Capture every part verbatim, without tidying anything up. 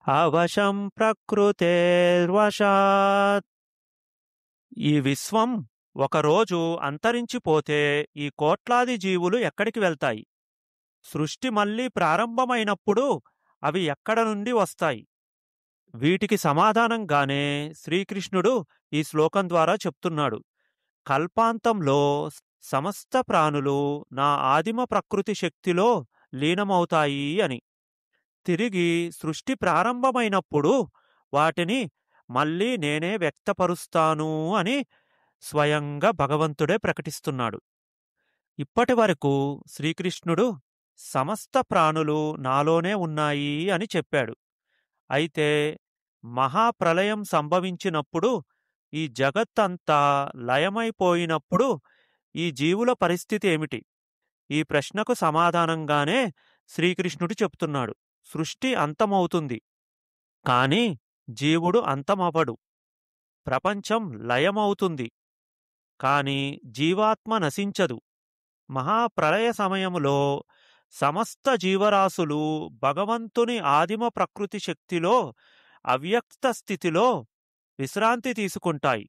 అవశం ప్రకృతేర్వశాత్. ఈ విశ్వం ఒకరోజు అంతరించిపోతే ఈ కోట్లాది జీవులు ఎక్కడికి వెళ్తాయి? సృష్టి మళ్ళీ ప్రారంభమైనప్పుడు అవి ఎక్కడ నుండి వస్తాయి? వీటికి సమాధానంగానే శ్రీకృష్ణుడు ఈ శ్లోకం ద్వారా చెప్తున్నాడు. కల్పాంతంలో సమస్త ప్రాణులు నా ఆదిమ ప్రకృతి శక్తిలో లీనమవుతాయి అని. తిరిగి సృష్టి ప్రారంభమైనప్పుడు వాటిని మళ్ళీ నేనే వ్యక్తపరుస్తాను అని స్వయంగా భగవంతుడే ప్రకటిస్తున్నాడు. ఇప్పటి వరకు శ్రీకృష్ణుడు సమస్త ప్రాణులు నాలోనే ఉన్నాయి అని చెప్పాడు. అయితే మహాప్రళయం సంభవించినప్పుడు, ఈ జగత్తంతా లయమైపోయినప్పుడు ఈ జీవుల పరిస్థితి ఏమిటి? ఈ ప్రశ్నకు సమాధానంగానే శ్రీకృష్ణుడు చెప్తున్నాడు. సృష్టి అంతమవుతుంది, కాని జీవుడు అంతమవ్వడు. ప్రపంచం లయమవుతుంది, కాని జీవాత్మ నశించదు. మహాప్రళయ సమయములో సమస్త జీవరాశులు భగవంతుని ఆదిమ ప్రకృతి శక్తిలో అవ్యక్త స్థితిలో విశ్రాంతి తీసుకుంటాయి.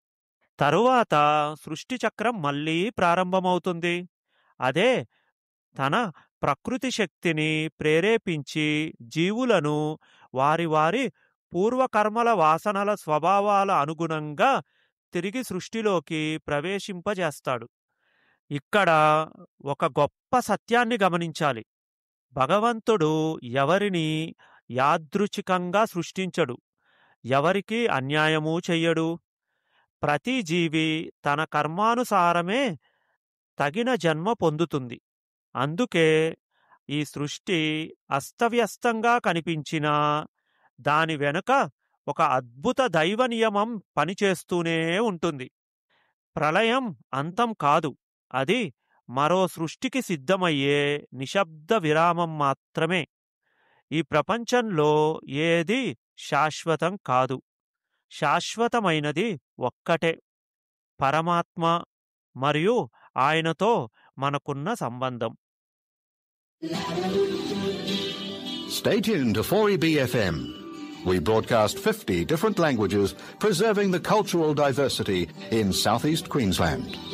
తరువాత సృష్టి చక్రం మళ్ళీ ప్రారంభమవుతుంది. అదే తన ప్రకృతి శక్తిని ప్రేరేపించి జీవులను వారి వారి పూర్వకర్మల వాసనల స్వభావాల అనుగుణంగా తిరిగి సృష్టిలోకి ప్రవేశింపజేస్తాడు. ఇక్కడ ఒక గొప్ప సత్యాన్ని గమనించాలి. భగవంతుడు ఎవరిని యాదృచ్ఛికంగా సృష్టించడు, ఎవరికి అన్యాయమూ చెయ్యడు. ప్రతి జీవి తన కర్మానుసారమే తగిన జన్మ పొందుతుంది. అందుకే ఈ సృష్టి అస్తవ్యస్తంగా కనిపించినా దాని వెనుక ఒక అద్భుత దైవ నియమం పనిచేస్తూనే ఉంటుంది. ప్రళయం అంతం కాదు, అది మరో సృష్టికి సిద్ధమయ్యే నిశ్శబ్ద విరామం మాత్రమే. ఈ ప్రపంచంలో ఏది శాశ్వతం కాదు. శాశ్వతమైనది ఒక్కటే, పరమాత్మ మరియు ఆయనతో మనకున్న సంబంధం. Stay tuned to four E B F M. We broadcast fifty different languages, preserving the cultural diversity in southeast Queensland.